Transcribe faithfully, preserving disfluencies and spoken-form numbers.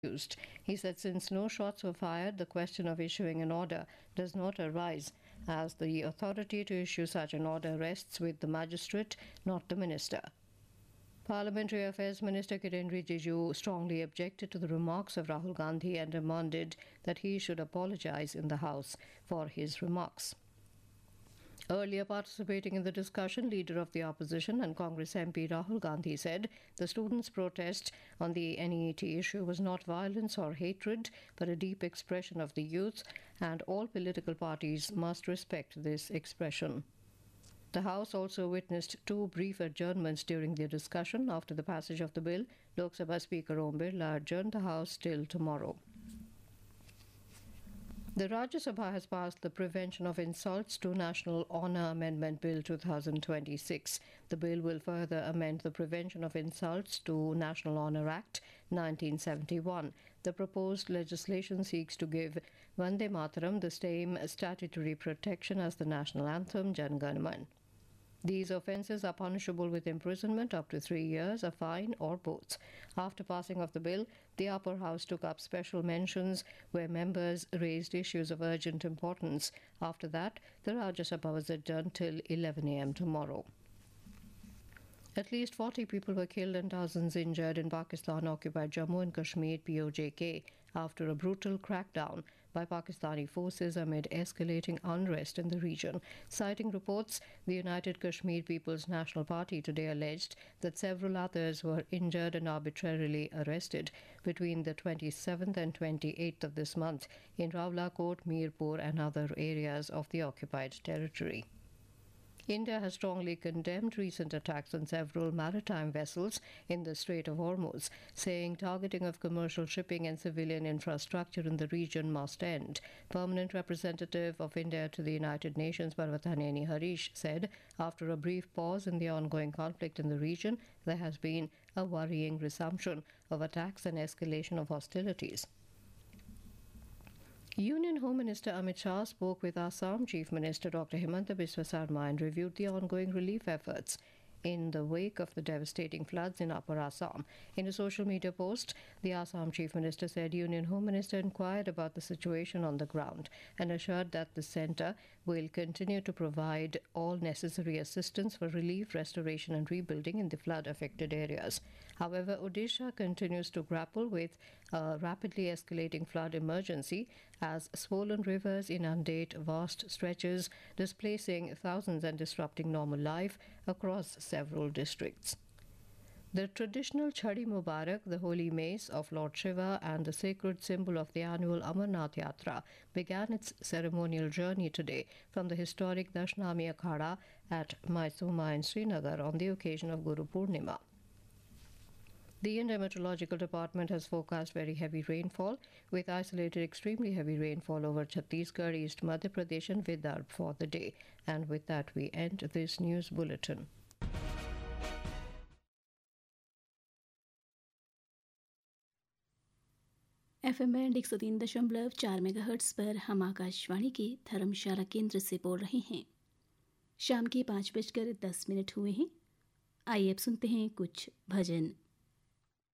used. He said since no shots were fired, the question of issuing an order does not arise, as the authority to issue such an order rests with the magistrate, not the minister. Parliamentary Affairs Minister Kiren Rijiju strongly objected to the remarks of Rahul Gandhi and demanded that he should apologize in the House for his remarks. Earlier participating in the discussion, Leader of the Opposition and Congress M P Rahul Gandhi said the students' protest on the N E E T issue was not violence or hatred, but a deep expression of the youth, and all political parties must respect this expression. The House also witnessed two brief adjournments during the discussion. After the passage of the bill, Lok Sabha Speaker Om Birla adjourned the House till tomorrow. The Rajya Sabha has passed the Prevention of Insults to National Honour Amendment Bill twenty twenty-six. The bill will further amend the Prevention of Insults to National Honour Act nineteen seventy-one. The proposed legislation seeks to give Vande Mataram the same statutory protection as the national anthem Jan Gan Man. These offences are punishable with imprisonment up to three years, a fine, or both. After passing of the bill, the upper house took up special mentions where members raised issues of urgent importance. After that, the Rajya Sabha was adjourned till eleven a m tomorrow. At least forty people were killed and thousands injured in Pakistan-occupied Jammu and Kashmir P O J K after a brutal crackdown by Pakistani forces amid escalating unrest in the region. Citing reports, the United Kashmir People's National Party today alleged that several others were injured and arbitrarily arrested between the twenty-seventh and twenty-eighth of this month in Rawalakot, Mirpur and other areas of the occupied territory. India has strongly condemned recent attacks on several maritime vessels in the Strait of Hormuz, saying targeting of commercial shipping and civilian infrastructure in the region must end. Permanent representative of India to the United Nations, Parvathaneni Harish, said after a brief pause in the ongoing conflict in the region, there has been a worrying resumption of attacks and escalation of hostilities. Union Home Minister Amit Shah spoke with Assam Chief Minister Doctor Himanta Biswa Sarma and reviewed the ongoing relief efforts in the wake of the devastating floods in Upper Assam. In a social media post, the Assam Chief Minister said Union Home Minister inquired about the situation on the ground and assured that the centre will continue to provide all necessary assistance for relief, restoration and rebuilding in the flood-affected areas. However, Odisha continues to grapple with a rapidly escalating flood emergency as swollen rivers inundate vast stretches, displacing thousands and disrupting normal life across several districts. The traditional Chhadi Mubarak, the holy mace of Lord Shiva and the sacred symbol of the annual Amarnath Yatra, began its ceremonial journey today from the historic Dashnami Akhada at Maisuma in Srinagar on the occasion of Guru Purnima. The Indian Meteorological Department has forecast very heavy rainfall, with isolated extremely heavy rainfall over Chhattisgarh, East Madhya Pradesh and Vidarbha for the day. And with that, we end this news bulletin. F M band एक सौ तीन दशमलव चार megahertz पर हम आकाशवाणी के धर्मशाला केंद्र से बोल रहे हैं। शाम के पाँच बजकर दस मिनट हुए हैं। आइए अब सुनते हैं कुछ भजन।